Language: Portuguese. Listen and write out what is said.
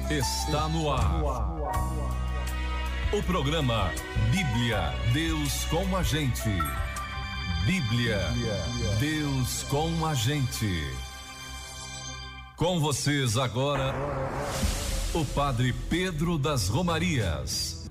Está no ar. O programa Bíblia, Deus com a gente. Bíblia, Deus com a gente. Com vocês agora, o Padre Pedro das Romarias.